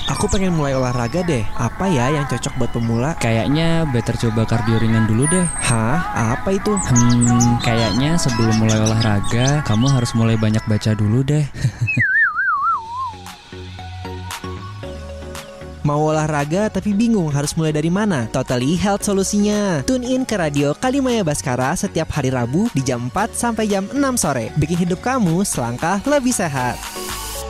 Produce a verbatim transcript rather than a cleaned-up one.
Aku pengen mulai olahraga deh. Apa ya yang cocok buat pemula? Kayaknya better coba kardio ringan dulu deh. Hah? Apa itu? Hmm, kayaknya sebelum mulai olahraga, kamu harus mulai banyak baca dulu deh. Mau olahraga tapi bingung harus mulai dari mana? Totally Health solusinya. Tune in ke radio Kalimaya Baskara setiap hari Rabu di jam empat sampai jam enam sore. Bikin hidup kamu selangkah lebih sehat.